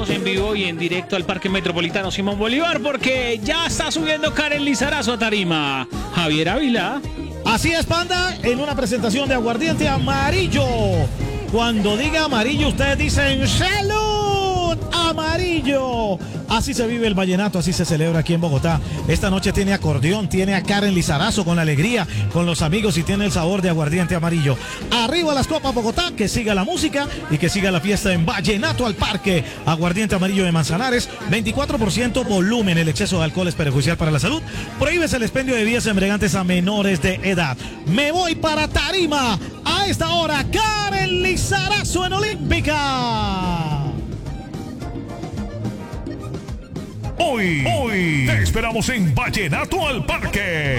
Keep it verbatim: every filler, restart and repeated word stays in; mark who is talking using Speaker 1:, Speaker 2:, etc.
Speaker 1: Vamos en vivo y en directo al Parque Metropolitano Simón Bolívar porque ya está subiendo Karen Lizarazo a tarima. Javier Ávila.
Speaker 2: Así es, Panda, en una presentación de aguardiente amarillo. Cuando diga amarillo, ustedes dicen ¡salud! ¡Amarillo! Así se vive el vallenato, así se celebra aquí en Bogotá. Esta noche tiene acordeón, tiene a Karen Lizarazo con la alegría, con los amigos y tiene el sabor de aguardiente amarillo. Arriba las copas Bogotá, que siga la música y que siga la fiesta en Vallenato al Parque. Aguardiente amarillo de Manzanares, veinticuatro por ciento volumen. El exceso de alcohol es perjudicial para la salud. Prohíbes el expendio de bebidas embriagantes a menores de edad. Me voy para tarima. A esta hora, Karen Lizarazo en Olímpica.
Speaker 3: Hoy, hoy te esperamos en Vallenato al Parque.